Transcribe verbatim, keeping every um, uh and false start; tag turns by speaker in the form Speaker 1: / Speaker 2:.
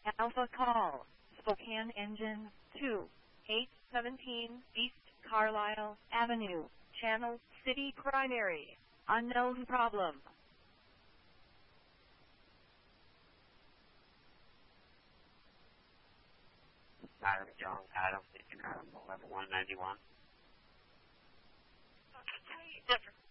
Speaker 1: Alpha call, Spokane Engine two, eight seventeen East Carlisle Avenue, Channel City Primary, unknown problem.
Speaker 2: Tyler Jones, Adam, level one ninety-one.
Speaker 1: Different.